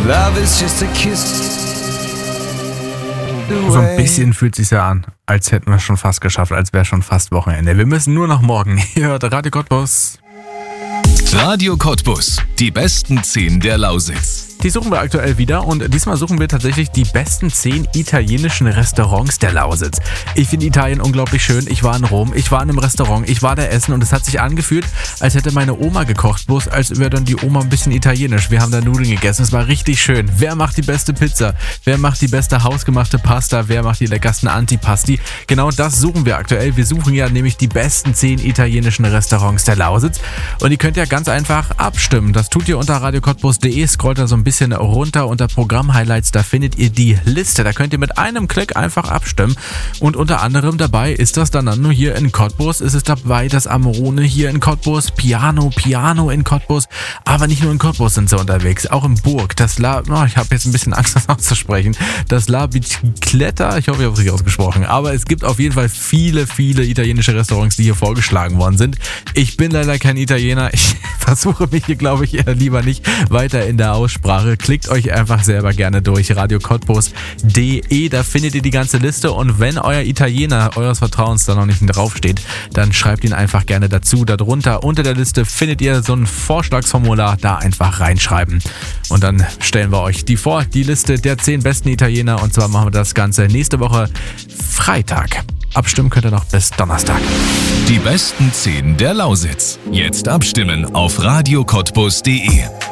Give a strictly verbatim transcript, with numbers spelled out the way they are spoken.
Love is just a kiss. So ein bisschen fühlt es sich ja an, als hätten wir es schon fast geschafft, als wäre schon fast Wochenende. Wir müssen nur noch morgen. Ihr hört Radio Cottbus. Radio Cottbus, die besten zehn der Lausitz. Die suchen wir aktuell wieder und diesmal suchen wir tatsächlich die besten zehn italienischen Restaurants der Lausitz. Ich finde Italien unglaublich schön. Ich war in Rom, ich war in einem Restaurant, ich war da essen und es hat sich angefühlt, als hätte meine Oma gekocht, bloß als wäre dann die Oma ein bisschen italienisch. Wir haben da Nudeln gegessen, es war richtig schön. Wer macht die beste Pizza? Wer macht die beste hausgemachte Pasta? Wer macht die leckersten Antipasti? Genau das suchen wir aktuell. Wir suchen ja nämlich die besten zehn italienischen Restaurants der Lausitz und ihr könnt ja ganz einfach abstimmen. Das tut ihr unter radio cottbus punkt de, scrollt da so ein bisschen runter unter Programm-Highlights, da findet ihr die Liste. Da könnt ihr mit einem Klick einfach abstimmen und unter anderem dabei ist das dann nur hier in Cottbus, ist es dabei das Amorone hier in Cottbus, Piano, Piano in Cottbus, aber nicht nur in Cottbus sind sie unterwegs, auch in Burg, das La, oh, ich habe jetzt ein bisschen Angst, das auszusprechen, das La Bicicletta, ich hoffe, ich habe es richtig ausgesprochen, aber es gibt auf jeden Fall viele, viele italienische Restaurants, die hier vorgeschlagen worden sind. Ich bin leider kein Italiener, ich versuche mich hier, glaube ich, eher lieber nicht weiter in der Aussprache. Klickt euch einfach selber gerne durch, radio cottbus punkt de, da findet ihr die ganze Liste und wenn euer Italiener eures Vertrauens da noch nicht draufsteht, dann schreibt ihn einfach gerne dazu. Darunter unter der Liste findet ihr so ein Vorschlagsformular, da einfach reinschreiben und dann stellen wir euch die vor, die Liste der zehn besten Italiener und zwar machen wir das Ganze nächste Woche Freitag. Abstimmen könnt ihr noch bis Donnerstag. Die besten zehn der Lausitz. Jetzt abstimmen auf radio cottbus punkt de.